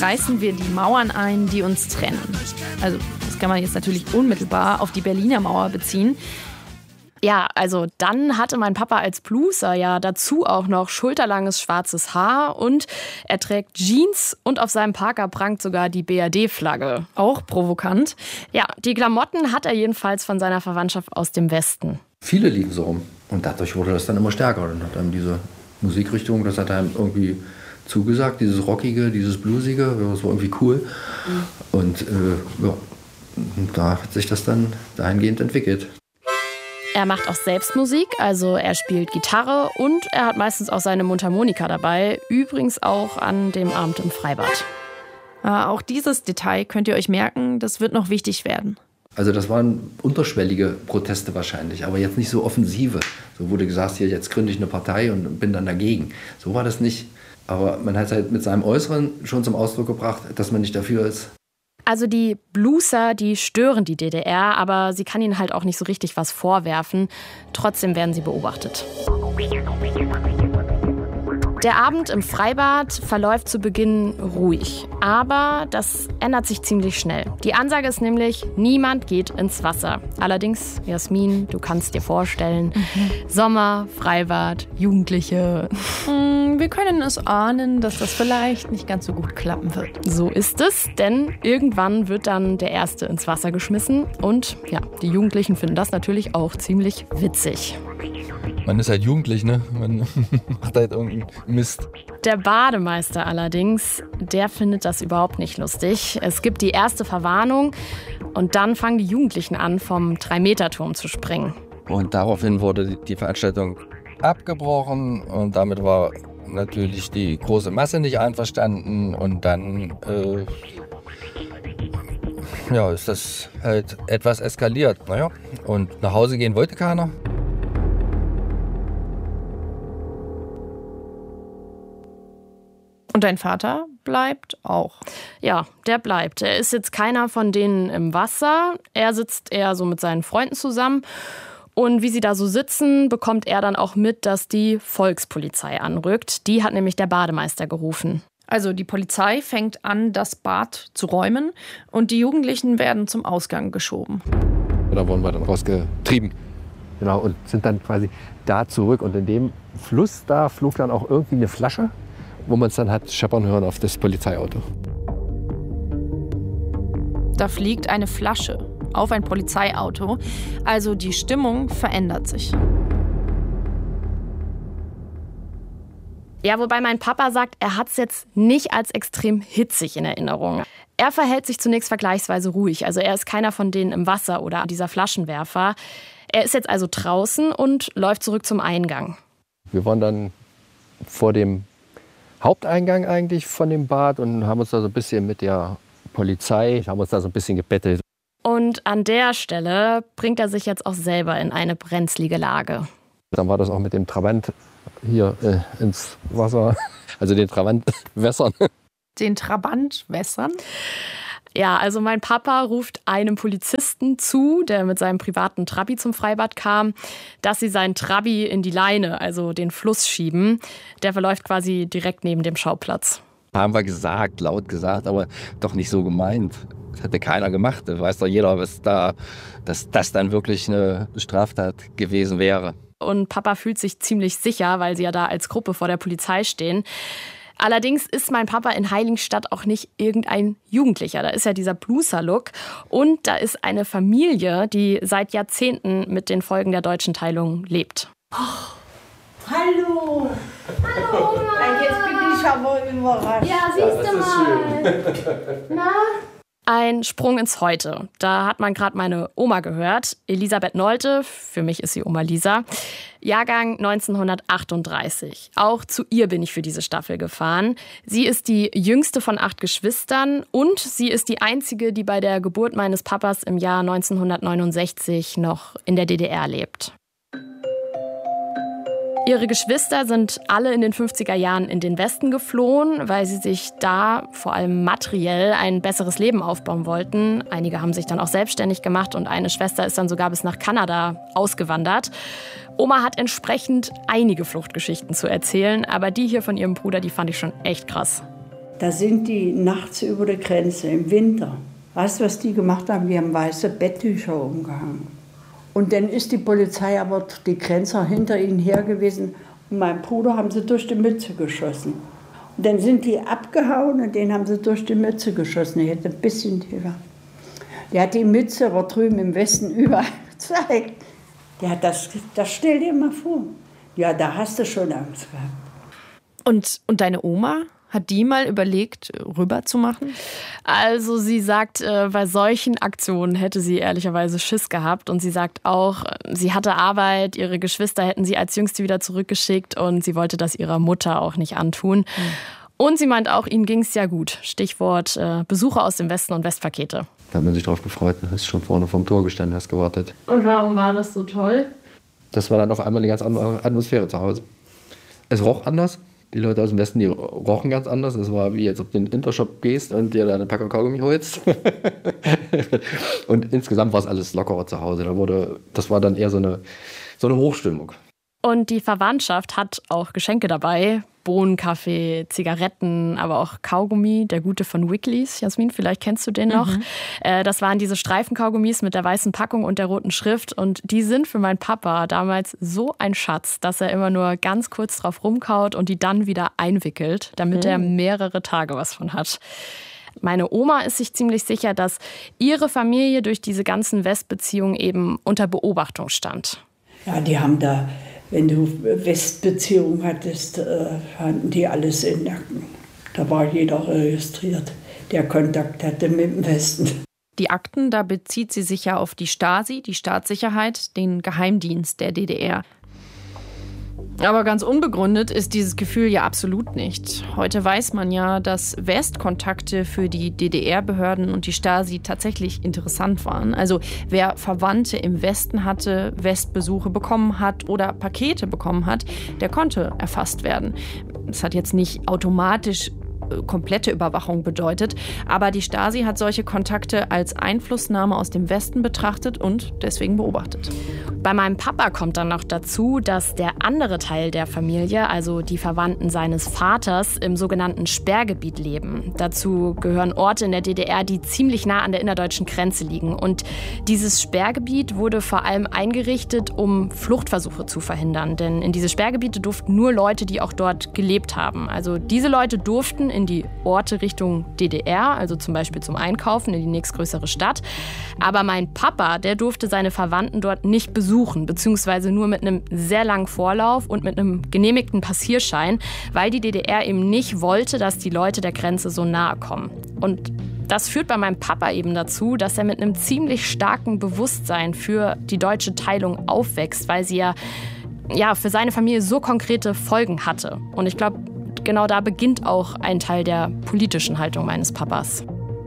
reißen wir die Mauern ein, die uns trennen. Also das kann man jetzt natürlich unmittelbar auf die Berliner Mauer beziehen. Ja, also dann hatte mein Papa als Blueser ja dazu auch noch schulterlanges schwarzes Haar und er trägt Jeans und auf seinem Parker prangt sogar die BRD-Flagge. Auch provokant. Ja, die Klamotten hat er jedenfalls von seiner Verwandtschaft aus dem Westen. Viele liefen so rum und dadurch wurde das dann immer stärker. Dann hat einem diese Musikrichtung, das hat einem irgendwie zugesagt, dieses Rockige, dieses Bluesige, das war irgendwie cool. Und ja, da hat sich das dann dahingehend entwickelt. Er macht auch selbst Musik, also er spielt Gitarre und er hat meistens auch seine Mundharmonika dabei, übrigens auch an dem Abend im Freibad. Auch dieses Detail könnt ihr euch merken, das wird noch wichtig werden. Also das waren unterschwellige Proteste wahrscheinlich, aber jetzt nicht so offensive. So wurde gesagt, hier jetzt gründe ich eine Partei und bin dann dagegen. So war das nicht. Aber man hat halt mit seinem Äußeren schon zum Ausdruck gebracht, dass man nicht dafür ist. Also die Blueser, die stören die DDR, aber sie kann ihnen halt auch nicht so richtig was vorwerfen. Trotzdem werden sie beobachtet. Der Abend im Freibad verläuft zu Beginn ruhig. Aber das ändert sich ziemlich schnell. Die Ansage ist nämlich, niemand geht ins Wasser. Allerdings, Jasmin, du kannst dir vorstellen, Sommer, Freibad, Jugendliche. Wir können es ahnen, dass das vielleicht nicht ganz so gut klappen wird. So ist es, denn irgendwann wird dann der Erste ins Wasser geschmissen. Und ja, die Jugendlichen finden das natürlich auch ziemlich witzig. Man ist halt jugendlich, ne? Man macht halt irgendeinen Mist. Der Bademeister allerdings, der findet das überhaupt nicht lustig. Es gibt die erste Verwarnung und dann fangen die Jugendlichen an, vom 3-Meter-Turm zu springen. Und daraufhin wurde die Veranstaltung abgebrochen und damit war natürlich die große Masse nicht einverstanden und dann ist das halt etwas eskaliert. Naja, und nach Hause gehen wollte keiner. Und dein Vater bleibt auch? Ja, der bleibt. Er ist jetzt keiner von denen im Wasser. Er sitzt eher so mit seinen Freunden zusammen. Und wie sie da so sitzen, bekommt er dann auch mit, dass die Volkspolizei anrückt. Die hat nämlich der Bademeister gerufen. Also die Polizei fängt an, das Bad zu räumen und die Jugendlichen werden zum Ausgang geschoben. Da wurden wir dann rausgetrieben. Genau, und sind dann quasi da zurück. Und in dem Fluss da flog dann auch irgendwie eine Flasche, wo man es dann hat scheppern hören auf das Polizeiauto. Da fliegt eine Flasche auf ein Polizeiauto. Also die Stimmung verändert sich. Ja, wobei mein Papa sagt, er hat es jetzt nicht als extrem hitzig in Erinnerung. Er verhält sich zunächst vergleichsweise ruhig. Also er ist keiner von denen im Wasser oder dieser Flaschenwerfer. Er ist jetzt also draußen und läuft zurück zum Eingang. Wir waren dann vor dem Haupteingang eigentlich von dem Bad und haben uns da so ein bisschen mit der Polizei, haben uns da so ein bisschen gebettelt. Und an der Stelle bringt er sich jetzt auch selber in eine brenzlige Lage. Dann war das auch mit dem Trabant hier ins Wasser, also den Trabant wässern. Den Trabant wässern? Ja, also mein Papa ruft einem Polizisten zu, der mit seinem privaten Trabi zum Freibad kam, dass sie seinen Trabi in die Leine, also den Fluss, schieben. Der verläuft quasi direkt neben dem Schauplatz. Haben wir gesagt, laut gesagt, aber doch nicht so gemeint. Das hätte keiner gemacht. Da weiß doch jeder, dass das dann wirklich eine Straftat gewesen wäre. Und Papa fühlt sich ziemlich sicher, weil sie ja da als Gruppe vor der Polizei stehen. Allerdings ist mein Papa in Heiligenstadt auch nicht irgendein Jugendlicher. Da ist ja dieser Blueser-Look. Und da ist eine Familie, die seit Jahrzehnten mit den Folgen der deutschen Teilung lebt. Oh, hallo! Hallo, Oma! Jetzt bin ich aber überrascht. Ja, siehst du mal. Na? Ein Sprung ins Heute. Da hat man gerade meine Oma gehört, Elisabeth Nolte, für mich ist sie Oma Lisa, Jahrgang 1938. Auch zu ihr bin ich für diese Staffel gefahren. Sie ist die jüngste von 8 Geschwistern und sie ist die einzige, die bei der Geburt meines Papas im Jahr 1969 noch in der DDR lebt. Ihre Geschwister sind alle in den 50er Jahren in den Westen geflohen, weil sie sich da vor allem materiell ein besseres Leben aufbauen wollten. Einige haben sich dann auch selbstständig gemacht und eine Schwester ist dann sogar bis nach Kanada ausgewandert. Oma hat entsprechend einige Fluchtgeschichten zu erzählen, aber die hier von ihrem Bruder, die fand ich schon echt krass. Da sind die nachts über der Grenze im Winter. Weißt du, was die gemacht haben? Die haben weiße Betttücher umgehangen. Und dann ist die Polizei aber die Grenzer hinter ihnen her gewesen. Und meinen Bruder haben sie durch die Mütze geschossen. Und dann sind die abgehauen und den haben sie durch die Mütze geschossen. Der hätte ein bisschen tiefer. Der hat die Mütze aber drüben im Westen überall gezeigt. Ja, das stell dir mal vor. Ja, da hast du schon Angst gehabt. Und deine Oma? Hat die mal überlegt, rüber zu machen? Also sie sagt, bei solchen Aktionen hätte sie ehrlicherweise Schiss gehabt. Und sie sagt auch, sie hatte Arbeit, ihre Geschwister hätten sie als Jüngste wieder zurückgeschickt und sie wollte das ihrer Mutter auch nicht antun. Und sie meint auch, ihnen ging es ja gut. Stichwort Besucher aus dem Westen und Westpakete. Da hat man sich drauf gefreut, da hast schon vorne vom Tor gestanden, hast gewartet. Und warum war das so toll? Das war dann auf einmal eine ganz andere Atmosphäre zu Hause. Es roch anders. Die Leute aus dem Westen, die rochen ganz anders. Es war wie, als ob du in den Intershop gehst und dir da eine Packung Kaugummi holst. Und insgesamt war es alles lockerer zu Hause. Das war dann eher so eine Hochstimmung. Und die Verwandtschaft hat auch Geschenke dabei. Bohnenkaffee, Zigaretten, aber auch Kaugummi, der gute von Wiggly's. Jasmin, vielleicht kennst du den noch. Das waren diese Streifenkaugummis mit der weißen Packung und der roten Schrift. Und die sind für meinen Papa damals so ein Schatz, dass er immer nur ganz kurz drauf rumkaut und die dann wieder einwickelt, damit er mehrere Tage was von hat. Meine Oma ist sich ziemlich sicher, dass ihre Familie durch diese ganzen Westbeziehungen eben unter Beobachtung stand. Ja, die haben da, wenn du Westbeziehungen hattest, hatten die alles in Nacken. Da war jeder registriert, der Kontakt hatte mit dem Westen. Die Akten, da bezieht sie sich ja auf die Stasi, die Staatssicherheit, den Geheimdienst der DDR. Aber ganz unbegründet ist dieses Gefühl ja absolut nicht. Heute weiß man ja, dass Westkontakte für die DDR-Behörden und die Stasi tatsächlich interessant waren. Also wer Verwandte im Westen hatte, Westbesuche bekommen hat oder Pakete bekommen hat, der konnte erfasst werden. Das hat jetzt nicht automatisch komplette Überwachung bedeutet, aber die Stasi hat solche Kontakte als Einflussnahme aus dem Westen betrachtet und deswegen beobachtet. Bei meinem Papa kommt dann noch dazu, dass der andere Teil der Familie, also die Verwandten seines Vaters, im sogenannten Sperrgebiet leben. Dazu gehören Orte in der DDR, die ziemlich nah an der innerdeutschen Grenze liegen. Und dieses Sperrgebiet wurde vor allem eingerichtet, um Fluchtversuche zu verhindern. Denn in diese Sperrgebiete durften nur Leute, die auch dort gelebt haben. Also diese Leute durften in die Orte Richtung DDR, also zum Beispiel zum Einkaufen in die nächstgrößere Stadt. Aber mein Papa, der durfte seine Verwandten dort nicht besuchen, beziehungsweise nur mit einem sehr langen Vorlauf und mit einem genehmigten Passierschein, weil die DDR eben nicht wollte, dass die Leute der Grenze so nahe kommen. Und das führt bei meinem Papa eben dazu, dass er mit einem ziemlich starken Bewusstsein für die deutsche Teilung aufwächst, weil sie ja für seine Familie so konkrete Folgen hatte. Und ich glaube, genau da beginnt auch ein Teil der politischen Haltung meines Papas.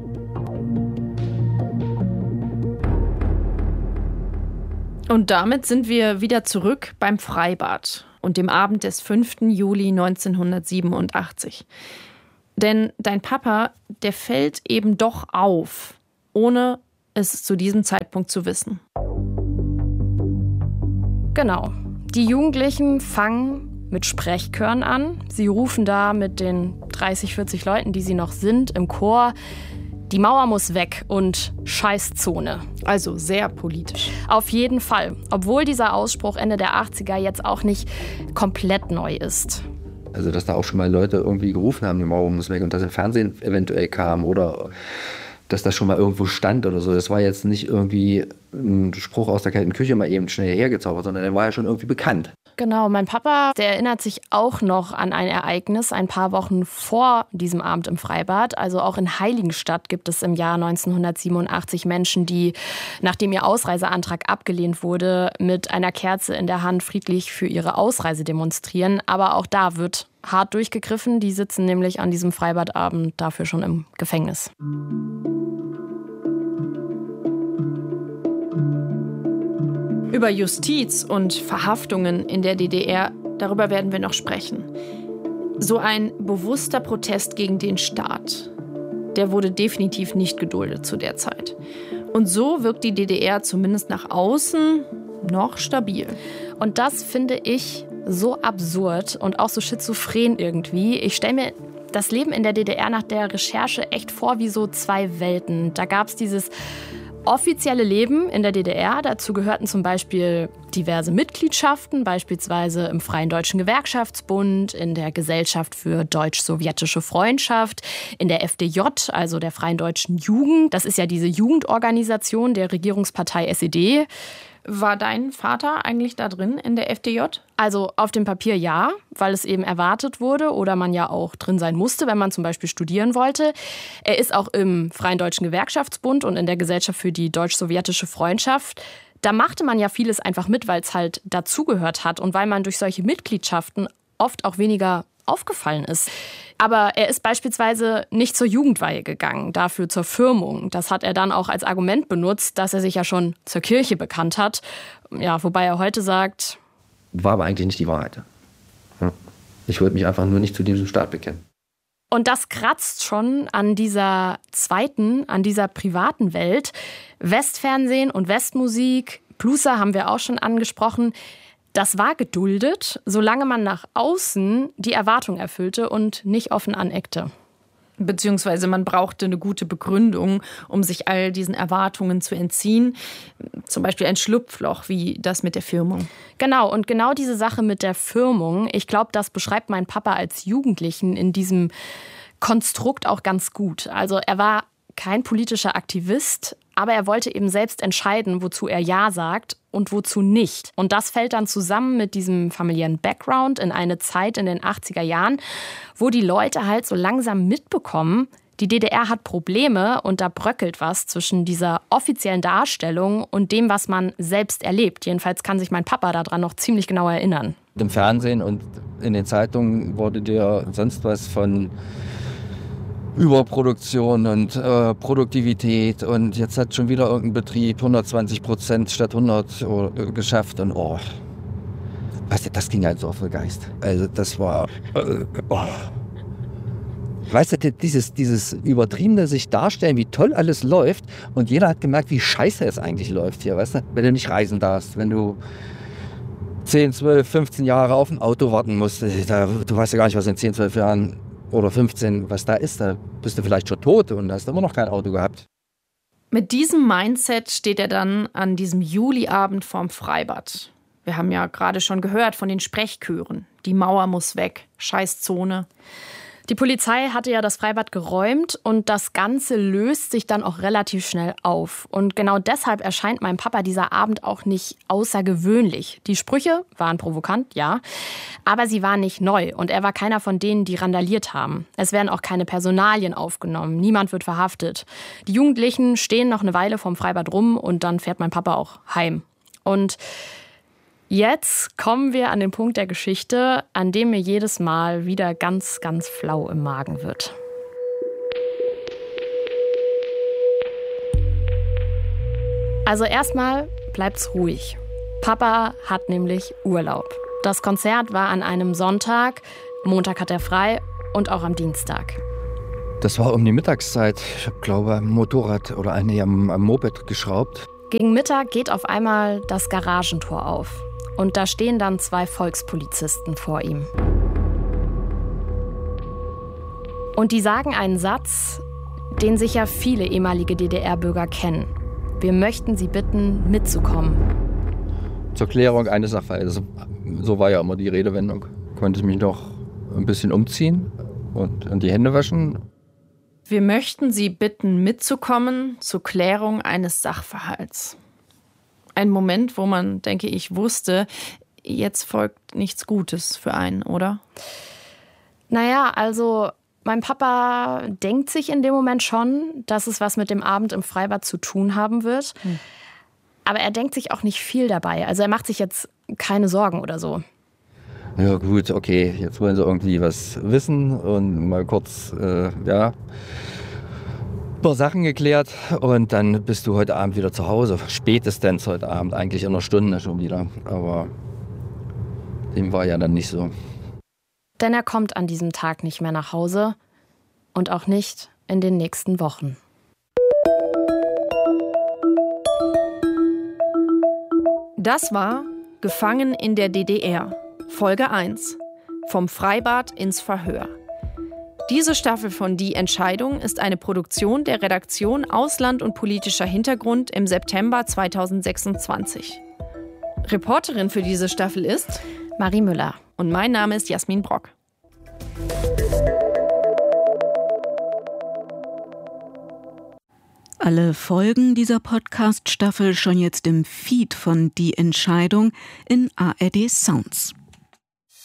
Und damit sind wir wieder zurück beim Freibad und dem Abend des 5. Juli 1987. Denn dein Papa, der fällt eben doch auf, ohne es zu diesem Zeitpunkt zu wissen. Genau, die Jugendlichen fangen mit Sprechchören an. Sie rufen da mit den 30, 40 Leuten, die sie noch sind, im Chor: Die Mauer muss weg und Scheißzone. Also sehr politisch. Auf jeden Fall, obwohl dieser Ausspruch Ende der 80er jetzt auch nicht komplett neu ist. Also dass da auch schon mal Leute irgendwie gerufen haben, die Mauer muss weg, und dass im Fernsehen eventuell kam oder dass das schon mal irgendwo stand oder so. Das war jetzt nicht irgendwie ein Spruch aus der kalten Küche mal eben schnell hergezaubert, sondern der war ja schon irgendwie bekannt. Genau, mein Papa, der erinnert sich auch noch an ein Ereignis ein paar Wochen vor diesem Abend im Freibad. Also auch in Heiligenstadt gibt es im Jahr 1987 Menschen, die, nachdem ihr Ausreiseantrag abgelehnt wurde, mit einer Kerze in der Hand friedlich für ihre Ausreise demonstrieren. Aber auch da wird hart durchgegriffen. Die sitzen nämlich an diesem Freibadabend dafür schon im Gefängnis. Über Justiz und Verhaftungen in der DDR, darüber werden wir noch sprechen. So ein bewusster Protest gegen den Staat, der wurde definitiv nicht geduldet zu der Zeit. Und so wirkt die DDR zumindest nach außen noch stabil. Und das finde ich so absurd und auch so schizophren irgendwie. Ich stelle mir das Leben in der DDR nach der Recherche echt vor wie so zwei Welten. Da gab es dieses offizielle Leben in der DDR. Dazu gehörten zum Beispiel diverse Mitgliedschaften, beispielsweise im Freien Deutschen Gewerkschaftsbund, in der Gesellschaft für deutsch-sowjetische Freundschaft, in der FDJ, also der Freien Deutschen Jugend. Das ist ja diese Jugendorganisation der Regierungspartei SED. War dein Vater eigentlich da drin in der FDJ? Also auf dem Papier ja, weil es eben erwartet wurde oder man ja auch drin sein musste, wenn man zum Beispiel studieren wollte. Er ist auch im Freien Deutschen Gewerkschaftsbund und in der Gesellschaft für die deutsch-sowjetische Freundschaft. Da machte man ja vieles einfach mit, weil es halt dazugehört hat und weil man durch solche Mitgliedschaften oft auch weniger aufgefallen ist. Aber er ist beispielsweise nicht zur Jugendweihe gegangen, dafür zur Firmung. Das hat er dann auch als Argument benutzt, dass er sich ja schon zur Kirche bekannt hat. Ja, wobei er heute sagt... War aber eigentlich nicht die Wahrheit. Ich wollte mich einfach nur nicht zu diesem Staat bekennen. Und das kratzt schon an dieser privaten Welt. Westfernsehen und Westmusik, Blueser haben wir auch schon angesprochen. Das war geduldet, solange man nach außen die Erwartung erfüllte und nicht offen aneckte. Beziehungsweise man brauchte eine gute Begründung, um sich all diesen Erwartungen zu entziehen. Zum Beispiel ein Schlupfloch wie das mit der Firmung. Genau, und genau diese Sache mit der Firmung, ich glaube, das beschreibt mein Papa als Jugendlichen in diesem Konstrukt auch ganz gut. Also er war kein politischer Aktivist, aber er wollte eben selbst entscheiden, wozu er Ja sagt und wozu nicht. Und das fällt dann zusammen mit diesem familiären Background in eine Zeit in den 80er Jahren, wo die Leute halt so langsam mitbekommen, die DDR hat Probleme und da bröckelt was zwischen dieser offiziellen Darstellung und dem, was man selbst erlebt. Jedenfalls kann sich mein Papa daran noch ziemlich genau erinnern. Im Fernsehen und in den Zeitungen wurde dir sonst was von Überproduktion und Produktivität und jetzt hat schon wieder irgendein Betrieb 120% statt 100 geschafft und weißt du, das ging halt so auf den Geist. Also das war, weißt du, dieses übertriebene sich darstellen, wie toll alles läuft und jeder hat gemerkt, wie scheiße es eigentlich läuft hier, weißt du, wenn du nicht reisen darfst, wenn du 10, 12, 15 Jahre auf ein Auto warten musst, du weißt ja gar nicht, was in 10, 12 Jahren oder 15, was da ist, da bist du vielleicht schon tot und hast immer noch kein Auto gehabt. Mit diesem Mindset steht er dann an diesem Juliabend vorm Freibad. Wir haben ja gerade schon gehört von den Sprechchören. Die Mauer muss weg, Scheißzone. Die Polizei hatte ja das Freibad geräumt und das Ganze löst sich dann auch relativ schnell auf. Und genau deshalb erscheint meinem Papa dieser Abend auch nicht außergewöhnlich. Die Sprüche waren provokant, ja, aber sie waren nicht neu und er war keiner von denen, die randaliert haben. Es werden auch keine Personalien aufgenommen, niemand wird verhaftet. Die Jugendlichen stehen noch eine Weile vorm Freibad rum und dann fährt mein Papa auch heim. Und jetzt kommen wir an den Punkt der Geschichte, an dem mir jedes Mal wieder ganz, ganz flau im Magen wird. Also erstmal bleibt's ruhig. Papa hat nämlich Urlaub. Das Konzert war an einem Sonntag, Montag hat er frei und auch am Dienstag. Das war um die Mittagszeit. Ich glaube, am Motorrad oder am Moped geschraubt. Gegen Mittag geht auf einmal das Garagentor auf. Und da stehen dann 2 Volkspolizisten vor ihm. Und die sagen einen Satz, den sicher viele ehemalige DDR-Bürger kennen. Wir möchten Sie bitten, mitzukommen. Zur Klärung eines Sachverhalts. So war ja immer die Redewendung. Konnte ich mich noch ein bisschen umziehen und die Hände waschen. Wir möchten Sie bitten, mitzukommen zur Klärung eines Sachverhalts. Ein Moment, wo man, denke ich, wusste, jetzt folgt nichts Gutes für einen, oder? Naja, also mein Papa denkt sich in dem Moment schon, dass es was mit dem Abend im Freibad zu tun haben wird. Aber er denkt sich auch nicht viel dabei. Also er macht sich jetzt keine Sorgen oder so. Ja gut, okay, jetzt wollen sie irgendwie was wissen und mal kurz, ein paar Sachen geklärt und dann bist du heute Abend wieder zu Hause. Spätestens heute Abend, eigentlich in einer Stunde schon wieder. Aber dem war ja dann nicht so. Denn er kommt an diesem Tag nicht mehr nach Hause und auch nicht in den nächsten Wochen. Das war Gefangen in der DDR, Folge 1. Vom Freibad ins Verhör. Diese Staffel von Die Entscheidung ist eine Produktion der Redaktion Ausland und politischer Hintergrund im September 2026. Reporterin für diese Staffel ist Marie Müller. Und mein Name ist Jasmin Brock. Alle Folgen dieser Podcast-Staffel schon jetzt im Feed von Die Entscheidung in ARD Sounds.